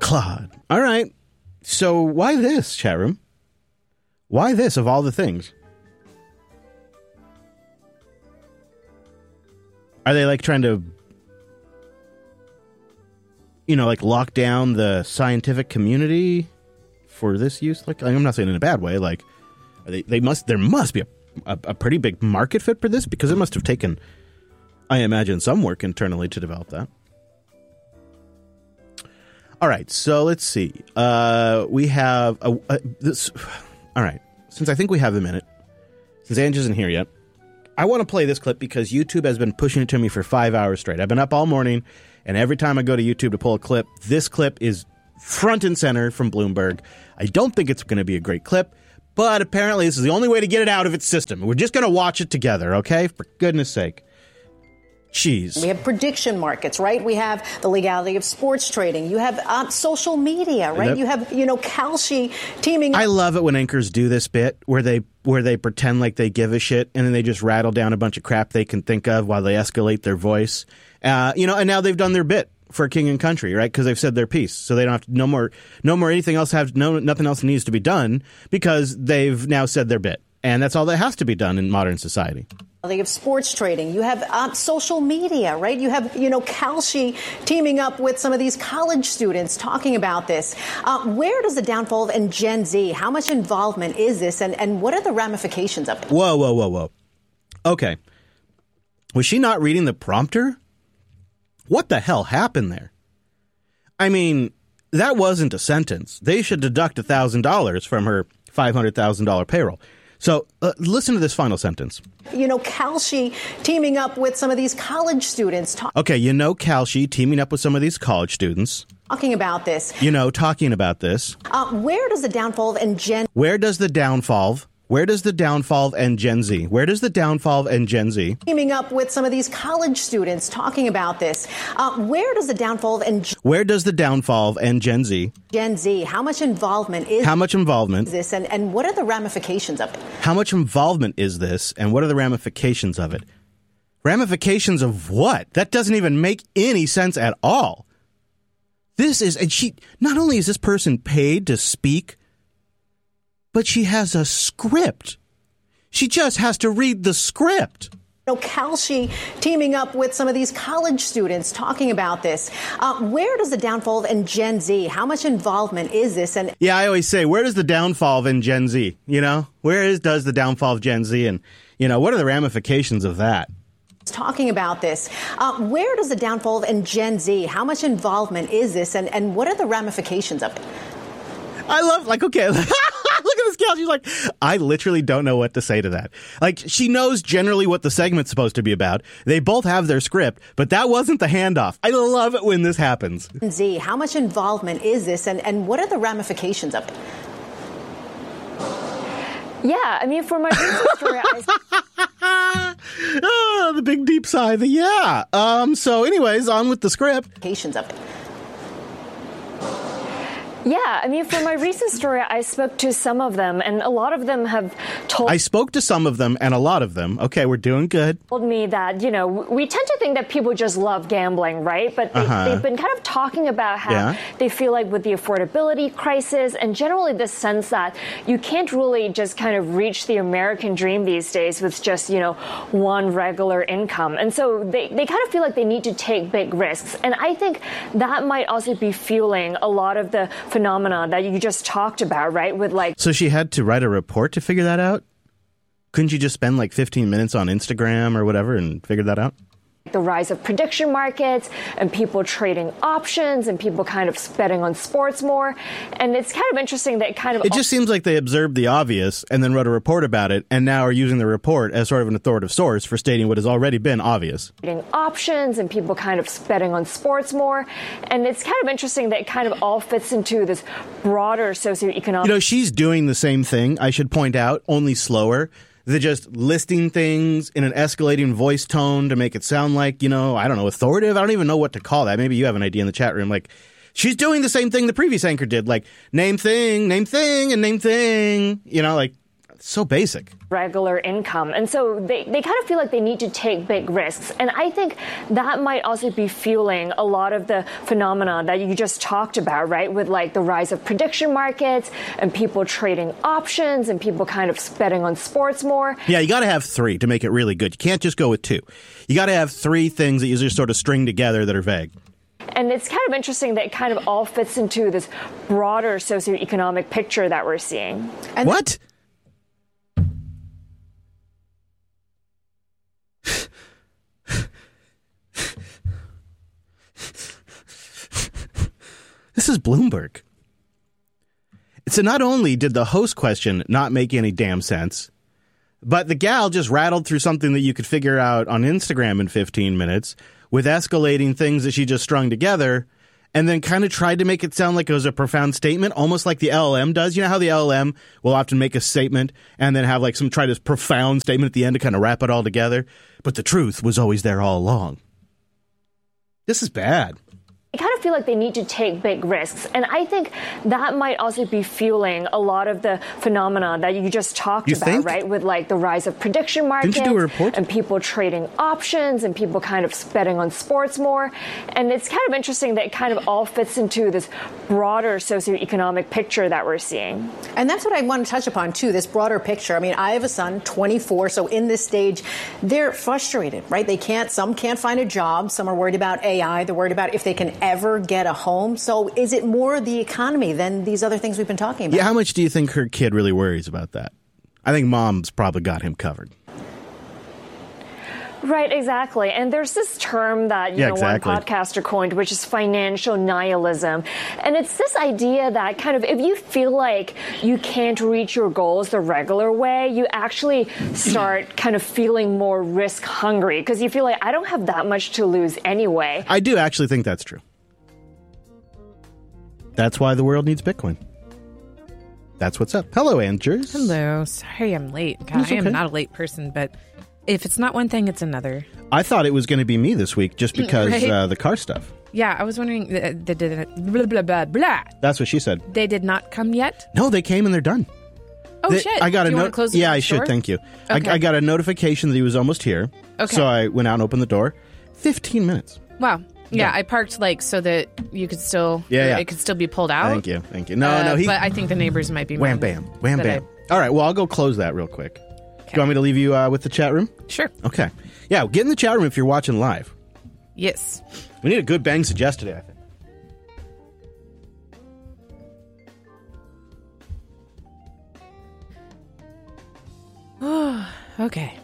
Claude. All right. So why this, chat room? Why this of all the things? Are they like trying to, like lock down the scientific community for this use? Like, I'm not saying in a bad way. Like, there must be a pretty big market fit for this, because it must have taken, I imagine, some work internally to develop that. All right, so let's see. We have this. All right, since I think we have a minute, since Ange isn't here yet, I want to play this clip because YouTube has been pushing it to me for 5 hours straight. I've been up all morning, and every time I go to YouTube to pull a clip, this clip is front and center from Bloomberg. I don't think it's going to be a great clip, but apparently this is the only way to get it out of its system. We're just going to watch it together, okay? For goodness sake. Jeez. We have prediction markets, right? We have the legality of sports trading. You have social media, right? You have, Kalshi teaming. I love it when anchors do this bit where they pretend like they give a shit, and then they just rattle down a bunch of crap they can think of while they escalate their voice. And now they've done their bit for King and Country, right? Because they've said their piece, so they don't have to, no more anything else. Nothing else needs to be done because they've now said their bit, and that's all that has to be done in modern society. Of sports trading. You have social media, right? You have, Kalshi teaming up with some of these college students talking about this. Where does the downfall of Gen Z, how much involvement is this, and what are the ramifications of it? Whoa. Okay. Was she not reading the prompter? What the hell happened there? I mean, that wasn't a sentence. They should deduct $1,000 from her $500,000 payroll. So listen to this final sentence. Kalshi teaming up with some of these college students. Kalshi teaming up with some of these college students. Talking about this. Talking about this. Where does the downfall of Where does the downfall of Gen Z? Where does the downfall of Gen Z? Teaming up with some of these college students talking about this. Where does the downfall of Where does the downfall of Gen Z? Gen Z, how much involvement is this, and what are the ramifications of it? How much involvement is this, and what are the ramifications of it? Ramifications of what? That doesn't even make any sense at all. Not only is this person paid to speak, but she has a script. She just has to read the script. Kalshi teaming up with some of these college students talking about this. Where does the downfall of Gen Z, how much involvement is this? And I always say, where does the downfall of Gen Z? Does the downfall of Gen Z? And, what are the ramifications of that? Talking about this. Where does the downfall of Gen Z, how much involvement is this? And what are the ramifications of it? I love, okay, look at this gal. She's like, I literally don't know what to say to that. Like, she knows generally what the segment's supposed to be about. They both have their script, but that wasn't the handoff. I love it when this happens. Z, how much involvement is this, and what are the ramifications of it? Yeah, I mean, for my recent story, the big deep sigh. So anyways, on with the script. Of it. Yeah, I mean, for my recent story, I spoke to some of them, and a lot of them have told... I spoke to some of them, and a lot of them. Okay, we're doing good. ...told me that, we tend to think that people just love gambling, right? But they've been kind of talking about how they feel like with the affordability crisis and generally the sense that you can't really just kind of reach the American dream these days with just, one regular income. And so they kind of feel like they need to take big risks. And I think that might also be fueling a lot of the phenomena that you just talked about, right? So she had to write a report to figure that out? Couldn't you just spend 15 minutes on Instagram or whatever and figure that out? The rise of prediction markets and people trading options and people kind of betting on sports more. And it's kind of interesting that It just seems like they observed the obvious and then wrote a report about it and now are using the report as sort of an authoritative source for stating what has already been obvious. Trading options and people kind of betting on sports more. And it's kind of interesting that it kind of all fits into this broader socioeconomic... she's doing the same thing, I should point out, only slower. They're just listing things in an escalating voice tone to make it sound like, I don't know, authoritative. I don't even know what to call that. Maybe you have an idea in the chat room. She's doing the same thing the previous anchor did. Name thing, and name thing. So basic. Regular income. And so they kind of feel like they need to take big risks. And I think that might also be fueling a lot of the phenomena that you just talked about, right? With like the rise of prediction markets and people trading options and people kind of betting on sports more. Yeah, you got to have 3 to make it really good. You can't just go with 2. You got to have 3 things that you just sort of string together that are vague. And it's kind of interesting that it kind of all fits into this broader socioeconomic picture that we're seeing. And what? This is Bloomberg. So not only did the host question not make any damn sense, but the gal just rattled through something that you could figure out on Instagram in 15 minutes with escalating things that she just strung together and then kind of tried to make it sound like it was a profound statement, almost like the LLM does. You know how the LLM will often make a statement and then have like try this profound statement at the end to kind of wrap it all together? But the truth was always there all along. This is bad. I kind of feel like they need to take big risks. And I think that might also be fueling a lot of the phenomena that you just talked about, right? With like the rise of prediction markets and people trading options and people kind of betting on sports more. And it's kind of interesting that it kind of all fits into this broader socioeconomic picture that we're seeing. And that's what I want to touch upon, too, this broader picture. I mean, I have a son, 24, so in this stage, they're frustrated, right? Some can't find a job. Some are worried about AI. They're worried about if they can ever get a home. So is it more the economy than these other things we've been talking about? Yeah, how much do you think her kid really worries about that? I think mom's probably got him covered. Right, exactly. And there's this term that one podcaster coined, which is financial nihilism. And it's this idea that kind of if you feel like you can't reach your goals the regular way, you actually start kind of feeling more risk hungry because you feel like I don't have that much to lose anyway. I do actually think that's true. That's why the world needs Bitcoin. That's what's up. Hello, Andrews. Hello. Sorry I'm late. God, I am not a late person, but if it's not one thing, it's another. I thought it was going to be me this week just because the car stuff. Yeah, I was wondering. They did blah, blah, blah, blah. That's what she said. They did not come yet? No, they came and they're done. Oh, shit. I got Do you want to close the Yeah, I store? should. Thank you. Okay. I got a notification that he was almost here. Okay. So I went out and opened the door. 15 minutes. Wow. Yeah, I parked so that you could still, it could still be pulled out. Thank you. No, but I think the neighbors might be wham bam. All right, well, I'll go close that real quick. Okay. Do you want me to leave you with the chat room? Sure. Okay. Yeah, get in the chat room if you're watching live. Yes. We need a good bang suggest today, I think. Okay.